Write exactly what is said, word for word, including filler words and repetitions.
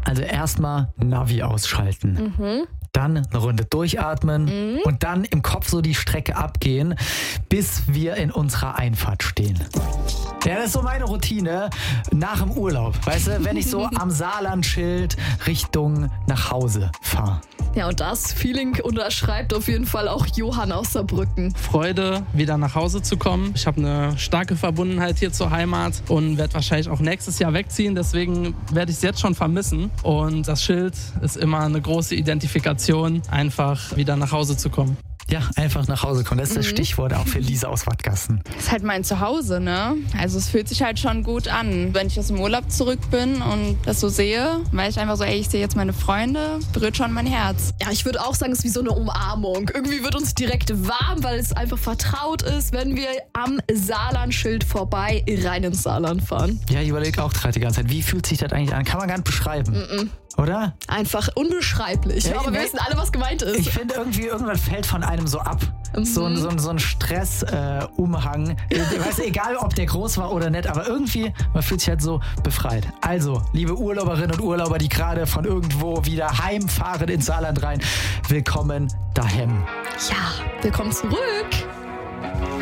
Also erstmal Navi ausschalten. Mhm. Dann eine Runde durchatmen Mhm. und dann im Kopf so die Strecke abgehen, bis wir in unserer Einfahrt stehen. Ja, das ist so meine Routine nach dem Urlaub. Weißt du, wenn ich so am Saarland-Schild Richtung nach Hause fahre. Ja, und das Feeling unterschreibt auf jeden Fall auch Johann aus Saarbrücken. Freude, wieder nach Hause zu kommen. Ich habe eine starke Verbundenheit hier zur Heimat und werde wahrscheinlich auch nächstes Jahr wegziehen. Deswegen werde ich es jetzt schon vermissen. Und das Schild ist immer eine große Identifikation, einfach wieder nach Hause zu kommen. Ja, einfach nach Hause kommen. Das ist das Stichwort auch für Lisa aus Wattgassen. Das ist halt mein Zuhause, ne? Also es fühlt sich halt schon gut an. Wenn ich aus dem Urlaub zurück bin und das so sehe, weil ich einfach so, ey, ich sehe jetzt meine Freunde, berührt schon mein Herz. Ja, ich würde auch sagen, es ist wie so eine Umarmung. Irgendwie wird uns direkt warm, weil es einfach vertraut ist, wenn wir am Saarland-Schild vorbei rein ins Saarland fahren. Ja, ich überlege auch gerade die ganze Zeit, wie fühlt sich das eigentlich an? Kann man gar nicht beschreiben. Mm-mm. Oder? Einfach unbeschreiblich. Ja, Aber nee. wir wissen alle, was gemeint ist. Ich finde irgendwie, irgendwann fällt von einem so ab. Mhm. So ein, so ein, so ein Stressumhang. Äh, weißt du, egal ob der groß war oder nicht, aber irgendwie, man fühlt sich halt so befreit. Also, liebe Urlauberinnen und Urlauber, die gerade von irgendwo wieder heimfahren ins Saarland rein, willkommen daheim. Ja, willkommen zurück.